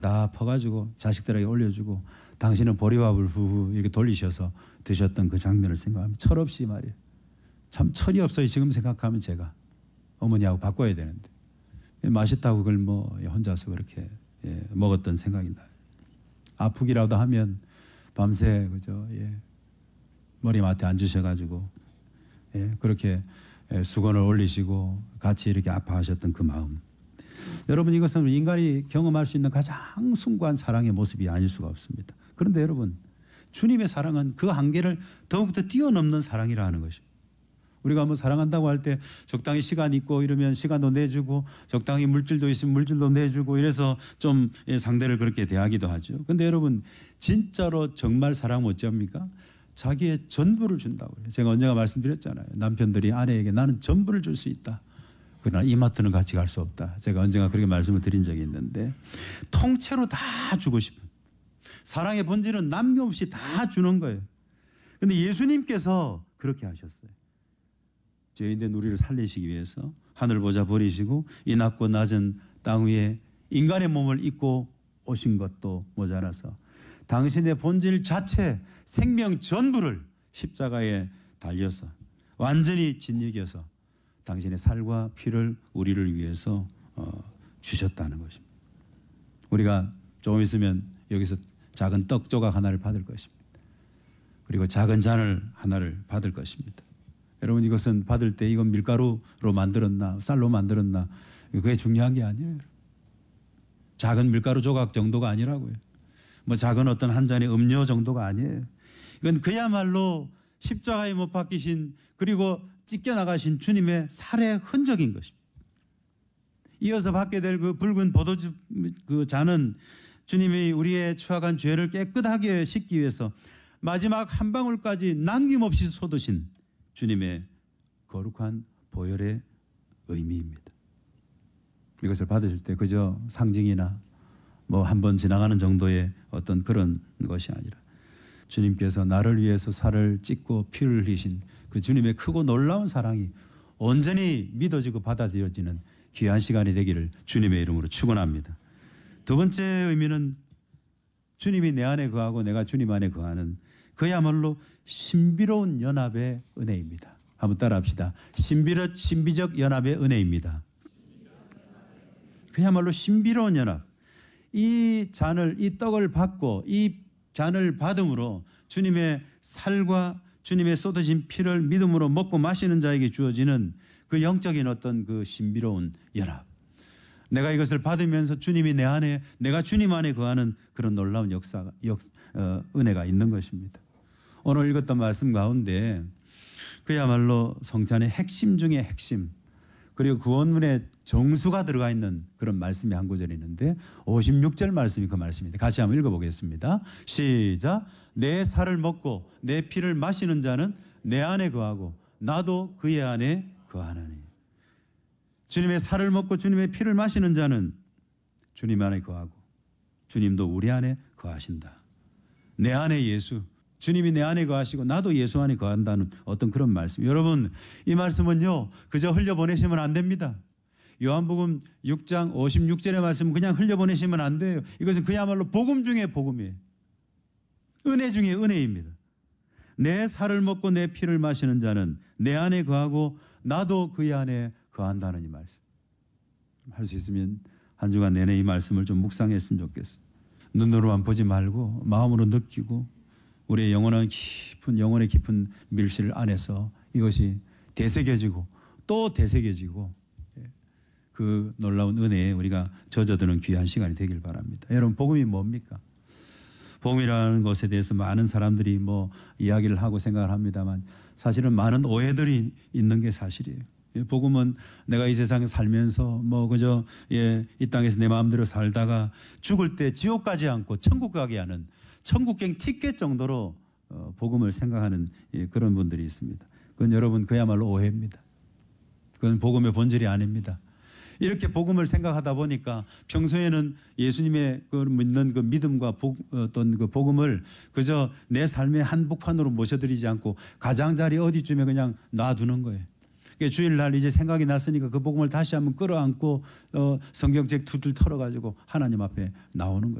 다 퍼가지고 자식들에게 올려주고 당신은 보리밥을 후후 이렇게 돌리셔서 드셨던 그 장면을 생각하면 철없이 말이에요. 참 철이 없어요. 지금 생각하면 제가 어머니하고 바꿔야 되는데 맛있다고 그걸 뭐 혼자서 그렇게 먹었던 생각이 나요. 아프기라도 하면 밤새 그죠? 머리맡에 앉으셔가지고 그렇게 수건을 올리시고 같이 이렇게 아파하셨던 그 마음. 여러분 이것은 인간이 경험할 수 있는 가장 숭고한 사랑의 모습이 아닐 수가 없습니다. 그런데 여러분 주님의 사랑은 그 한계를 더욱더 뛰어넘는 사랑이라 하는 것입니다. 우리가 뭐 사랑한다고 할 때 적당히 시간 있고 이러면 시간도 내주고 적당히 물질도 있으면 물질도 내주고 이래서 좀 상대를 그렇게 대하기도 하죠. 그런데 여러분 진짜로 정말 사랑은 어찌합니까? 자기의 전부를 준다고 해요. 제가 언젠가 말씀드렸잖아요. 남편들이 아내에게 나는 전부를 줄 수 있다. 그러나 이마트는 같이 갈 수 없다. 제가 언젠가 그렇게 말씀을 드린 적이 있는데 통째로 다 주고 싶은 사랑의 본질은 남김없이 다 주는 거예요. 그런데 예수님께서 그렇게 하셨어요. 죄인된 우리를 살리시기 위해서 하늘 보좌 버리시고 이 낮고 낮은 땅 위에 인간의 몸을 입고 오신 것도 모자라서 당신의 본질 자체 생명 전부를 십자가에 달려서 완전히 짓이겨서 당신의 살과 피를 우리를 위해서 주셨다는 것입니다. 우리가 조금 있으면 여기서 작은 떡 조각 하나를 받을 것입니다. 그리고 작은 잔을 하나를 받을 것입니다. 여러분 이것은 받을 때 이건 밀가루로 만들었나 쌀로 만들었나 그게 중요한 게 아니에요. 작은 밀가루 조각 정도가 아니라고요. 뭐 작은 어떤 한 잔의 음료 정도가 아니에요. 이건 그야말로 십자가에 못 박히신 그리고 찢겨나가신 주님의 살의 흔적인 것입니다. 이어서 받게 될 그 붉은 포도주 그 잔은 주님이 우리의 추악한 죄를 깨끗하게 씻기 위해서 마지막 한 방울까지 남김없이 쏟으신 주님의 거룩한 보혈의 의미입니다. 이것을 받으실 때 그저 상징이나 뭐 한 번 지나가는 정도의 어떤 그런 것이 아니라 주님께서 나를 위해서 살을 찢고 피를 흘리신 그 주님의 크고 놀라운 사랑이 온전히 믿어지고 받아들여지는 귀한 시간이 되기를 주님의 이름으로 축원합니다. 두 번째 의미는 주님이 내 안에 거하고 내가 주님 안에 거하는 그야말로 신비로운 연합의 은혜입니다. 한번 따라합시다. 신비적 연합의 은혜입니다. 그야말로 신비로운 연합. 이 잔을 이 떡을 받고 이 잔을 받음으로 주님의 살과 주님의 쏟으신 피를 믿음으로 먹고 마시는 자에게 주어지는 그 영적인 어떤 그 신비로운 연합. 내가 이것을 받으면서 주님이 내 안에 내가 주님 안에 거하는 그런 놀라운 은혜가 있는 것입니다. 오늘 읽었던 말씀 가운데 그야말로 성찬의 핵심 중의 핵심 그리고 구원문에 정수가 들어가 있는 그런 말씀이 한 구절이 있는데 56절 말씀이 그 말씀입니다. 같이 한번 읽어보겠습니다. 시작. 내 살을 먹고 내 피를 마시는 자는 내 안에 거하고 나도 그의 안에 거하나니. 주님의 살을 먹고 주님의 피를 마시는 자는 주님 안에 거하고 주님도 우리 안에 거하신다. 내 안에 예수. 주님이 내 안에 거하시고 나도 예수 안에 거한다는 어떤 그런 말씀. 여러분 이 말씀은요 그저 흘려보내시면 안 됩니다. 요한복음 6장 56절의 말씀은 그냥 흘려보내시면 안 돼요. 이것은 그야말로 복음 중에 복음이에요. 은혜 중에 은혜입니다. 내 살을 먹고 내 피를 마시는 자는 내 안에 거하고 나도 그의 안에 거한다는 이 말씀. 할 수 있으면 한 주간 내내 이 말씀을 좀 묵상했으면 좋겠어요. 눈으로만 보지 말고 마음으로 느끼고 우리의 영혼의 깊은 밀실 안에서 이것이 되새겨지고 또 되새겨지고 그 놀라운 은혜에 우리가 젖어드는 귀한 시간이 되길 바랍니다. 여러분 복음이 뭡니까? 복음이라는 것에 대해서 많은 사람들이 뭐 이야기를 하고 생각을 합니다만 사실은 많은 오해들이 있는 게 사실이에요. 복음은 내가 이 세상에 살면서 뭐 그저 이 땅에서 내 마음대로 살다가 죽을 때 지옥 가지 않고 천국 가게 하는 천국행 티켓 정도로 복음을 생각하는 그런 분들이 있습니다. 그건 여러분 그야말로 오해입니다. 그건 복음의 본질이 아닙니다. 이렇게 복음을 생각하다 보니까 평소에는 예수님의 그 믿는 그 믿음과 어떤 그 복음을 그저 내 삶의 한복판으로 모셔드리지 않고 가장자리 어디쯤에 그냥 놔두는 거예요. 주일날 이제 생각이 났으니까 그 복음을 다시 한번 끌어안고 성경책 두들 털어가지고 하나님 앞에 나오는 거예요.